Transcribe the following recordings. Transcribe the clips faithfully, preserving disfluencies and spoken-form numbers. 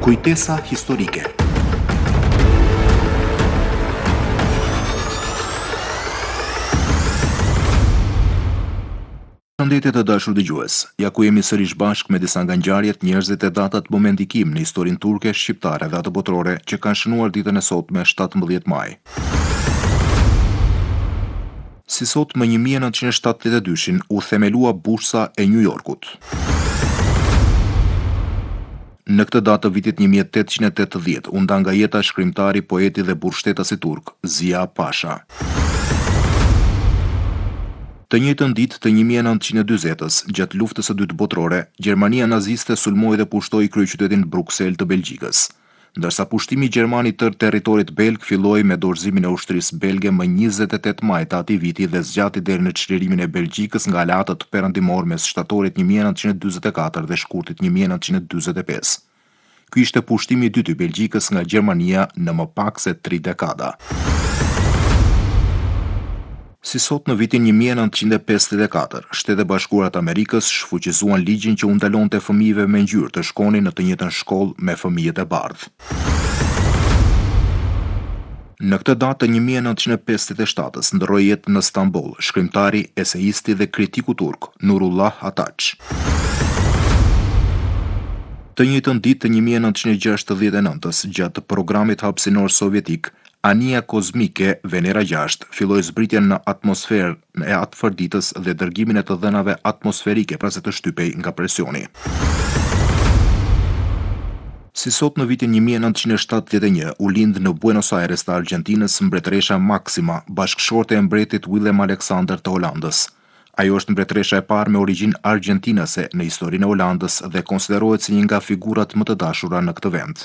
Kujtesa historike. Përshëndetje të dashur dëgjues. Ja ku jemi sërish bashkë me disa nga ngjarjet, njerëzit e datat momendikim në historinë turke, shqiptare dhe atë botërore që kanë shënuar ditën e sotme shtatëmbëdhjetë maj. Si sot më një mijë e nëntëqind e shtatëdhjetë e dy-shin u themelua Bursa e New Yorkut. Në këtë datë të vitit një mijë e tetëqind e tetëdhjetë u nda nga jeta shkrimtari, poeti dhe burgshtetas i turk, Zia Pasha. Të njëjtën ditë të një mijë e nëntëqind e dyzetës, gjatë luftës së dytë botërore, Gjermania naziste sulmoi dhe pushtoi kryeqytetin Bruksel të Belgjikës. Ndërsa pushtimi gjerman i tërë territorit belg filloi me dorëzimin e ushtrisë belge më njëzet e tetë maj të atij viti dhe zgjati deri në çlirimin e Belgjikës nga aleatët perëndimor mes shtatorit një mijë e nëntëqind e dyzet e katër dhe shkurtit një mijë e nëntëqind e dyzet e pesë. Ky ishte pushtimi i dytë i Belgjikës nga Gjermania në më pak se tri dekada. Si sot në vitin një mijë e nëntëqind e pesëdhjetë e katër, Shtetet e Bashkuara të Amerikës shfuqizuan ligjin që u ndalonte fëmijëve me ngjyrë të shkonin në të njëjtën shkollë me fëmijët e bardhë. Në këtë datë të një mijë e nëntëqind e pesëdhjetë e shtatës ndroi jetë në Stamboll shkrimtari, eseisti dhe kritiku turk Nurullah Ataç. Të njëjtën ditë të një mijë e nëntëqind e gjashtëdhjetë e nëntës, gjatë programit hapësinor sovjetik, Anija kozmike Venera gjashtë filloi zbritjen në atmosferën e atfërditës dhe dërgimin e të dhënave atmosferike pra se të shtypej nga presioni. Si sot në vitin një mijë e nëntëqind e shtatëdhjetë e një u lind në Buenos Aires të Argjentinës mbretëresha Maxima, bashkëshorte e mbretit Willem Alexander të Holandës. Ajo është mbretëresha e parë me origjinë argjentinase në historinë e Holandës dhe konsiderohet si një nga figurat më të dashura në këtë vend.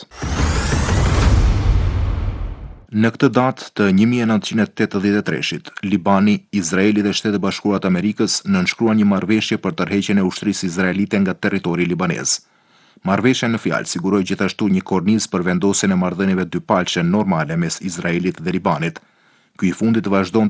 Në këtë datë të një mijë e nëntëqind e tetëdhjetë e treshit, Libani, Izraeli dhe Shtetet e Bashkuara të Amerikës nënshkruan një marrëveshje për tërheqjen e ushtrisë izraelite nga territori libanez. Marrëveshja në fjalë siguroi gjithashtu një kornizë për vendosjen e marrëdhënieve dypalçe normale mes Izraelit dhe Libanit. Ky i fundit vazhdonte